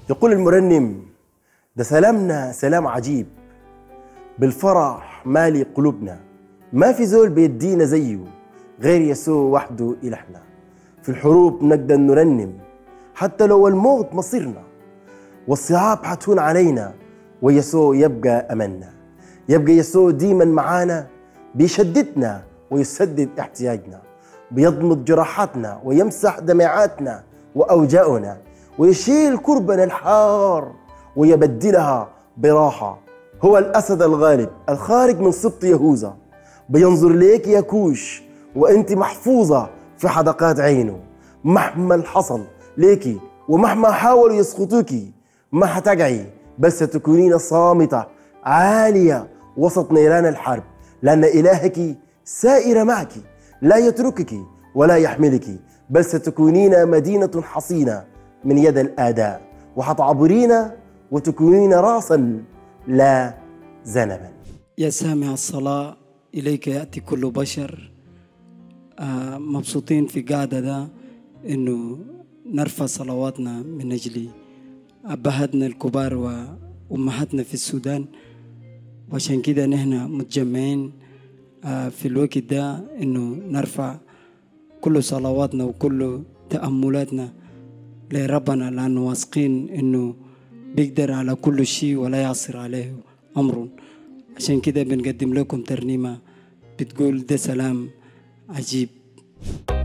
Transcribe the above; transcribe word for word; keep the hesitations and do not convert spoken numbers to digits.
يقول المرنم: ده سلامنا سلام عجيب، بالفرح مالي قلوبنا، ما في زول بيدينا زيه غير يسوع وحده إلهنا. في الحروب نقدر نرنم حتى لو الموت مصيرنا، والصعاب حتهون علينا، ويسوع يبقى أملنا. يبقى يسوع ديما معانا، بيشددنا ويسدد احتياجنا، بيضمد جراحاتنا ويمسح دمعاتنا وأوجاعنا، ويشيل كربنا الحار ويبدلها براحة. هو الأسد الغالب الخارج من سبط يهوذا، بينظر ليك يا كوش وانت محفوظة في حدقات عينه. مهما حصل ليكي ومهما حاولوا يسقطوكي ما حتقعي، بس تكونين صامتة عالية وسط نيران الحرب، لأن إلهك سائر معك، لا يتركك ولا يحملك، بل ستكونين مدينة حصينة من يد الآداء، وحتعبرين وتكونين راسا لا ذنبا. يا سامع الصلاة إليك يأتي كل بشر. آه مبسوطين في قاعدة ده إنه نرفع صلواتنا من أجل أبهاتنا الكبار وأمهاتنا في السودان، وعشان كده نحن متجمعين آه في الوقت ده إنه نرفع كل صلواتنا وكل تأملاتنا لربنا، لأنه واثقين إنه بيقدر على كل شيء ولا يعصر عليه أمر. عشان كده بنقدم لكم ترنيمة بتقول: ده سلام عجيب.